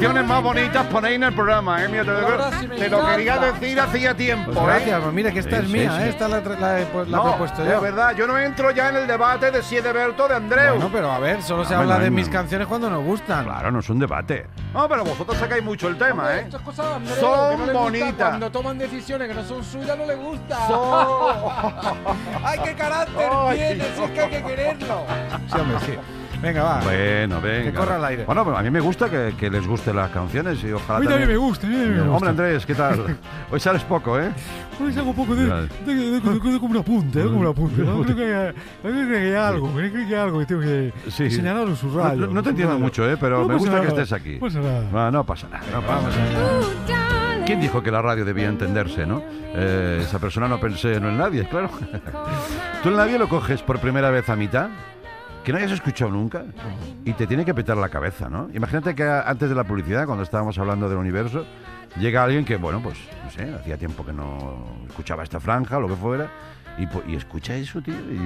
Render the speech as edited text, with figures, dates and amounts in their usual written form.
Más bonitas ponéis en el programa, mira, te lo quería decir hacía tiempo. Pues gracias, pues mira que esta es mía, esta la he propuesto yo. De verdad, yo no entro ya en el debate de si es de Berto o de Andreu. Bueno, pero a ver, solo se habla de mis canciones cuando nos gustan. Claro, no es un debate. No, pero vosotros sacáis mucho el tema, Hombre, esto es cosa de Andreu, Son que no le gusta. bonitas. Cuando toman decisiones que no son suyas, no le gusta. ¡Ay, qué carácter tiene! Si es que hay que quererlo. Sí, hombre, sí. Venga, va. Bueno, venga. Que corra al aire. Bueno, pero a mí me gusta que les gusten las canciones y ojalá A mí también me gusta, Hombre, Andrés, ¿qué tal? Hoy sales poco, ¿eh? Hoy salgo un poco de como un apunte, como un apunte, ¿no? Creo que hay algo, que tengo que señalar o subrayar. No te entiendo mucho, pero me gusta que estés aquí. No pasa nada. No pasa nada. ¿Quién dijo que la radio debía entenderse, no? Esa persona no pensé en nadie, claro. ¿Tú en nadie lo coges por primera vez a mitad? Que no hayas escuchado nunca y te tiene que petar la cabeza, ¿no? Imagínate que antes de la publicidad, cuando estábamos hablando del universo, llega alguien que, bueno, pues, no sé, hacía tiempo que no escuchaba esta franja, lo que fuera, y escucha eso, tío, y